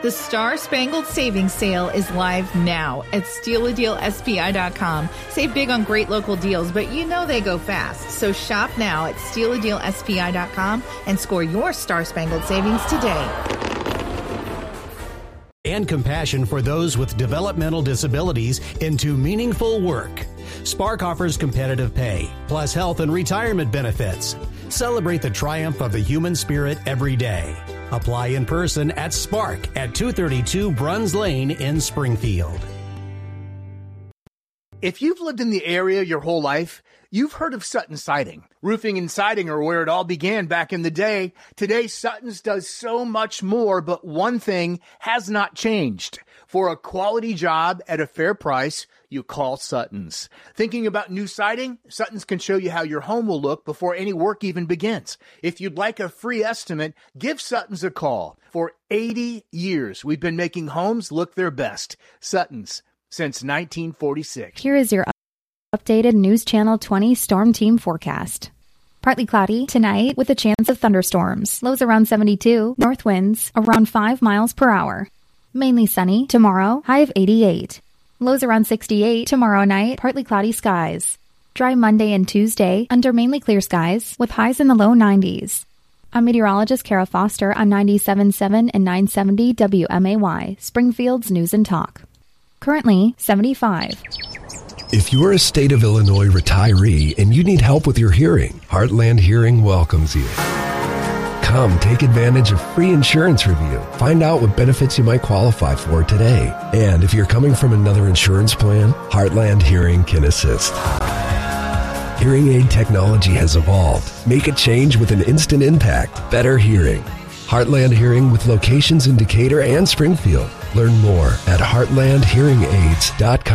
The Star Spangled Savings Sale is live now at StealADealSPI.com. Save big on great local deals, but you know they go fast. So shop now at StealADealSPI.com and score your Star Spangled Savings today. And compassion for those with developmental disabilities into meaningful work. Spark offers competitive pay, plus health and retirement benefits. Celebrate the triumph of the human spirit every day. Apply in person at Spark at 232 Bruns Lane in Springfield. If you've lived in the area your whole life, you've heard of Sutton Siding. Roofing and siding are where it all began back in the day. Today, Sutton's does so much more, but one thing has not changed. For a quality job at a fair price, you call Sutton's. Thinking about new siding? Sutton's can show you how your home will look before any work even begins. If you'd like a free estimate, give Sutton's a call. For 80 years, we've been making homes look their best. Sutton's, since 1946. Here is your updated News Channel 20 Storm Team forecast. Partly cloudy tonight with a chance of thunderstorms. Lows around 72. North winds around 5 miles per hour. Mainly sunny tomorrow, high of 88. Lows around 68 tomorrow night, partly cloudy skies. Dry Monday and Tuesday under mainly clear skies with highs in the low 90s. I'm meteorologist Kara Foster on 97.7 and 970 WMAY, Springfield's News and Talk. Currently 75. If you're a state of Illinois retiree and you need help with your hearing, Heartland Hearing welcomes you. Come take advantage of free insurance review. Find out what benefits you might qualify for today. And if you're coming from another insurance plan, Heartland Hearing can assist. Hearing aid technology has evolved. Make a change with an instant impact. Better hearing. Heartland Hearing with locations in Decatur and Springfield. Learn more at heartlandhearingaids.com.